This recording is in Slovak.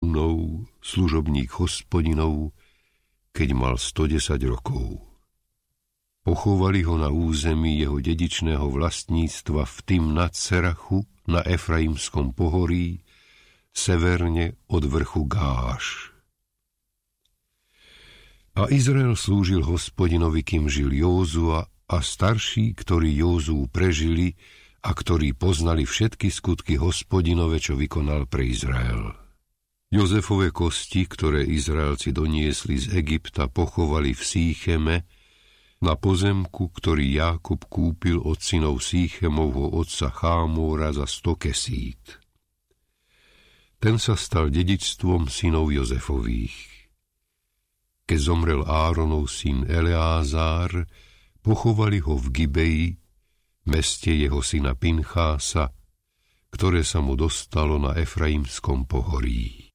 Núnov, služobník Hospodinov, keď mal 110 rokov. Pochovali ho na území jeho dedičného vlastníctva v Timnat Serachu na Efraimskom pohorí, severne od vrchu Gáš. A Izrael slúžil Hospodinovi, kým žil Józua, a starší, ktorí Józuu prežili a ktorí poznali všetky skutky Hospodinove, čo vykonal pre Izrael. Jozefove kosti, ktoré Izraelci doniesli z Egypta, pochovali v Sýcheme, na pozemku, ktorý Jákob kúpil od synov Sýchemovho otca Chámóra za 100 kesít. Ten sa stal dedičstvom synov Jozefových. Keď zomrel Áronov syn Eleázár, pochovali ho v Gibeji, meste jeho syna Pinchása, ktoré sa mu dostalo na Efraimskom pohorí.